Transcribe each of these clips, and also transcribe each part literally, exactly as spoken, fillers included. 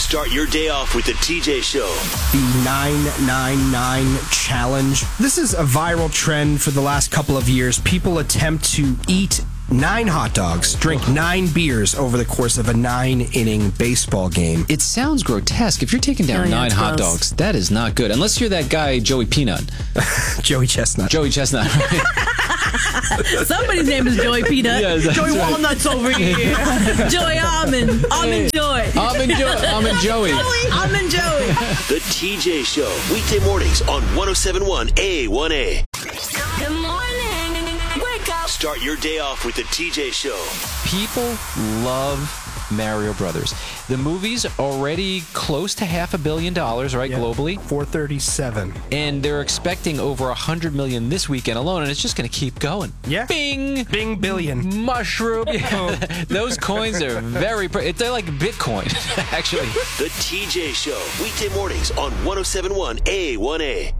Start your day off with the T J Show. The nine nine nine challenge. This is a viral trend for the last couple of years. People attempt to eat nine hot dogs, drink nine beers over the course of a nine-inning baseball game. It sounds grotesque. If you're taking down Oh, yeah, nine it's hot gross. dogs, that is not good. Unless you're that guy, Joey Peanut. Joey Chestnut. Joey Chestnut. Somebody's name is Joey Peanut. Yeah, that's Joey right. Walnuts over here. Joey Almond. Almond Joy. Almond, jo- Almond Joey. Almond Joey. The T J Show. Weekday mornings on one oh seven point one A one A. Good morning. Wake up. Start your day off with the T J Show. People love Mario Brothers. The movie's already close to half a billion dollars, right, Yeah. globally? four thirty-seven. And they're expecting over one hundred million this weekend alone, and it's just going to keep going. Yeah. Bing! Bing billion. Mushroom. Those coins are very... Pre- they're like Bitcoin, actually. The T J Show. Weekday mornings on one oh seven point one A one A.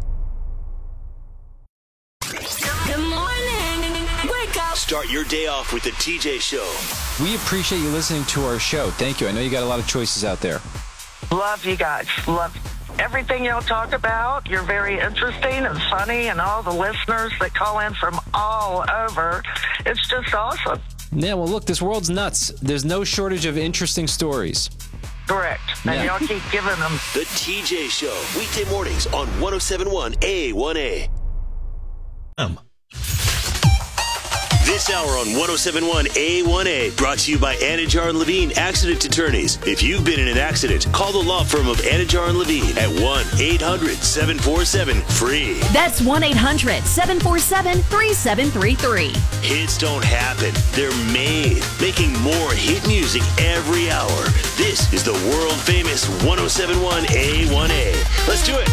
Good morning. Wake up. Start your day off with the T J Show. We appreciate you listening to our show. Thank you. I know you got a lot of choices out there. Love you guys. Love everything y'all talk about. You're very interesting and funny, and all the listeners that call in from all over. It's just awesome. Yeah, well, look, this world's nuts. There's no shortage of interesting stories. Correct. And Yeah. y'all keep giving them. The T J Show. Weekday mornings on one oh seven point one A one A. This hour on one oh seven point one A one A brought to you by Anajar and Levine Accident Attorneys. If you've been in an accident, call the law firm of Anajar and Levine at one eight hundred seven four seven FREE. That's one eight hundred seven four seven three seven three three. Hits don't happen. They're made. Making more hit music every hour. This is the world famous one oh seven point one A one A. Let's do it.